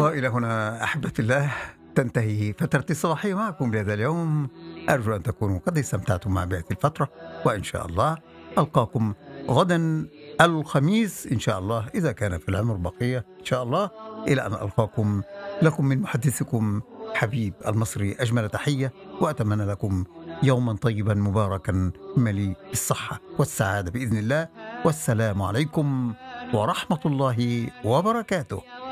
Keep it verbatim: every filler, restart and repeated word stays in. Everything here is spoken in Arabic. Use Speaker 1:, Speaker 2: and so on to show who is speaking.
Speaker 1: وإلى هنا أحبة الله تنتهي فترتي الصباحية معكم لهذا اليوم. أرجو أن تكونوا قد استمتعتم مع بهذه الفترة، وإن شاء الله ألقاكم غدا الخميس إن شاء الله إذا كان في العمر بقية إن شاء الله. إلى أن ألقاكم، لكم من محدثكم حبيب المصري أجمل تحية، وأتمنى لكم يوما طيبا مباركا مليء بالصحة والسعادة بإذن الله. والسلام عليكم ورحمة الله وبركاته.